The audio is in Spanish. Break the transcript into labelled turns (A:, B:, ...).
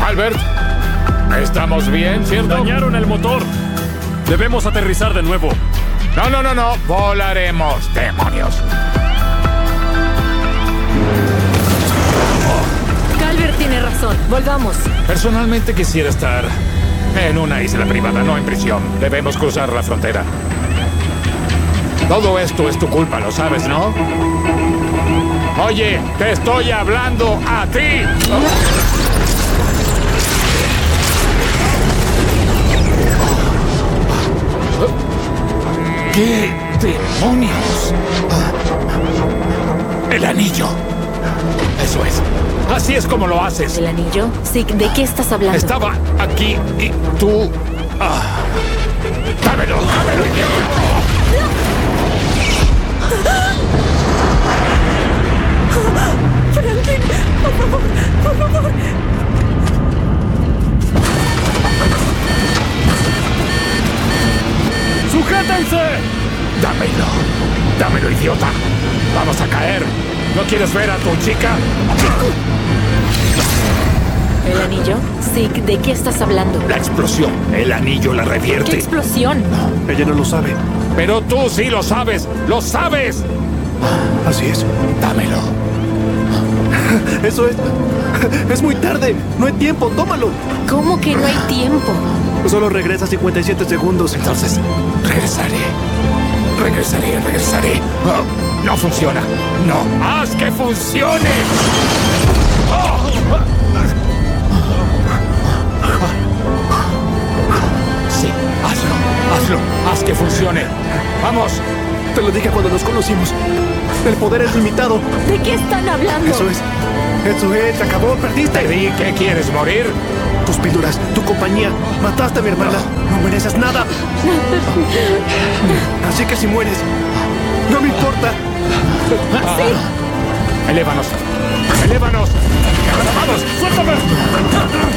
A: Albert, ¿estamos bien, cierto?
B: Dañaron el motor. Debemos aterrizar de nuevo.
A: No. Volaremos, demonios.
C: Calvert tiene razón. Volvamos.
A: Personalmente quisiera estar en una isla privada, no en prisión. Debemos cruzar la frontera. Todo esto es tu culpa, lo sabes, ¿no? Oye, te estoy hablando a ti. ¿Qué demonios? El anillo. Eso es. Así es como lo haces.
C: ¿El anillo? Sí, ¿de qué estás hablando?
A: Estaba aquí y tú... Dámelo, idiota.
C: Franklin, por favor.
B: ¡Sujétense!
A: Dámelo, idiota. Vamos a caer. ¿No quieres ver a tu chica?
C: ¿El anillo? Sí, ¿de qué estás hablando?
A: La explosión. El anillo la
C: ¿Qué
A: revierte.
C: explosión?
B: Ella no lo sabe.
A: Pero tú sí lo sabes. ¡Lo sabes!
B: Así es.
A: Dámelo.
B: Eso es... Es muy tarde. No hay tiempo. Tómalo.
C: ¿Cómo que no hay tiempo?
B: Solo regresa 57 segundos.
A: Entonces, regresaré. No funciona. No. ¡Haz que funcione! Sí, hazlo. Haz que funcione. ¡Vamos!
B: Te lo dije cuando nos conocimos. El poder es limitado.
C: ¿De qué están hablando?
B: Eso es. Se acabó. Perdiste.
A: Te di que quieres morir.
B: Tus píldoras, tu compañía. Mataste a mi hermana. No mereces nada. Así que si mueres, no me importa.
A: Elévanos. ¡Vamos! ¡Suéltame!